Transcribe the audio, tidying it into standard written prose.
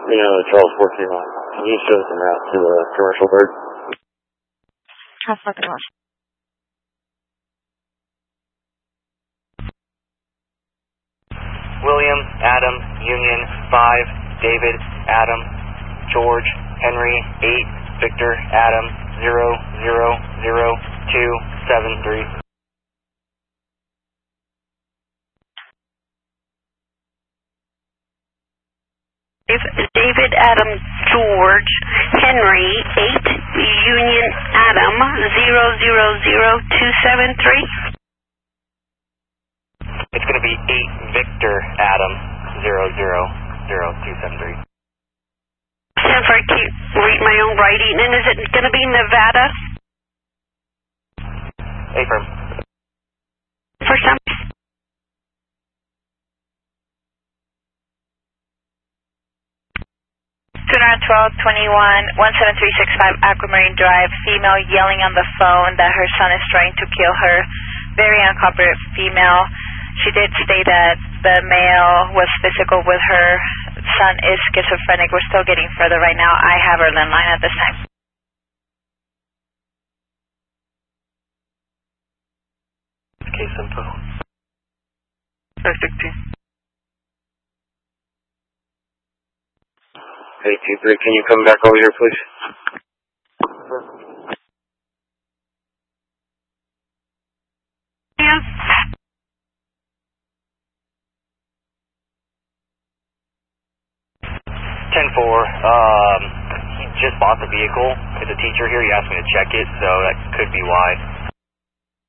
Charles 14 line. Can you show us a map to the commercial bird? How fucking much? William, Adam, Union, 5, David, Adam, George, Henry, 8, Victor, Adam, 0000273. David, Adam, George, Henry, 8, Union, Adam, 0000273. It's going to be 8, Victor, Adam, 0000273. Sanford, can you read my own writing? And is it going to be Nevada? Affirm. First time? Tuna 1221 17365 Aquamarine Drive. Female yelling on the phone that her son is trying to kill her. Very uncooperative female. She did state that the male was physical with her. Son is schizophrenic. We're still getting further right now. I have her landline at this time. Case info. 516. 823, can you come back over here, please? Yeah. 10-4, he just bought the vehicle. It's a teacher here. He asked me to check it, so that could be why.